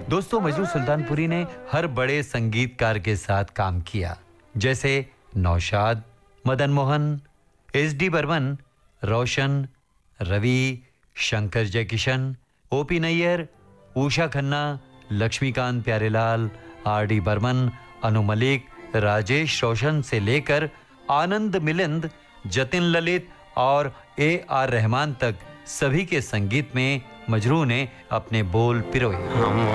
दोस्तों, मजरू सुल्तानपुरी ने हर बड़े संगीतकार के साथ काम किया, जैसे नौशाद, मदन मोहन, एस.डी. बर्मन, रोशन, रवि, शंकर जयकिशन, ओपी नैयर, उषा खन्ना, लक्ष्मीकांत प्यारेलाल, आर.डी. बर्मन, अनु मलिक, राजेश रोशन से लेकर आनंद मिलिंद, जतिन ललित और ए.आर. रहमान तक सभी के संगीत में मजरू ने अपने बोल पिरोए।